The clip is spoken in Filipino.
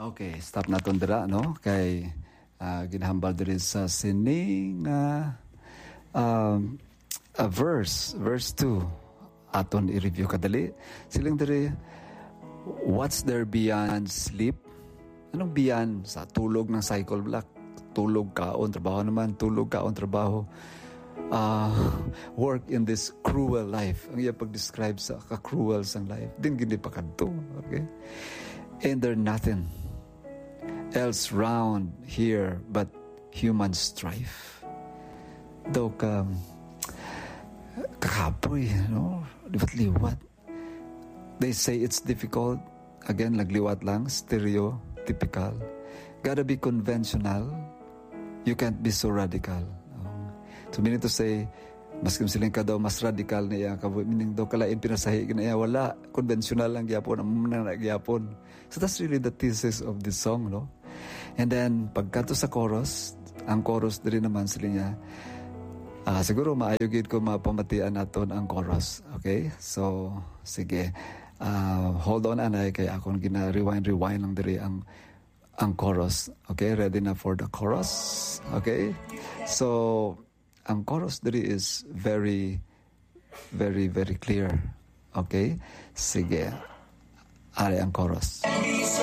Okay, stop naton dira, no? Kay ginahambal diri sa sining verse 2 aton i-review kadali. Siling diri, what's there beyond sleep? Anong beyond sa tulog ng cycle block? Tulog kaon, trabaho naman, tulog kaon, trabaho. Work in this cruel life. Ang iya pag-describe sa ka-cruel sang life. Din gindi pa kadto, okay? And there nothing else round here but human strife. Daw kakapoy, no? Liwat-liwat. They say it's difficult. Again, lagliwat lang, stereotypical. Gotta be conventional. You can't be so radical. So meaning to say, maskim siling ka daw mas radical na iya, meaning daw kalain pinasahi na iya, wala, conventional lang gyapon, amuna na gyapon. So that's really the thesis of this song, no? And then, pagkato sa chorus, ang chorus diri naman sila niya, siguro maayogid ko mapamatian naton ang chorus, okay? So, sige, hold on anay, kaya akong gina-rewind lang diri ang chorus, okay? Ready na for the chorus, okay? So, ang chorus diri is very, very, very clear. Okay? Sige. Ari ang chorus.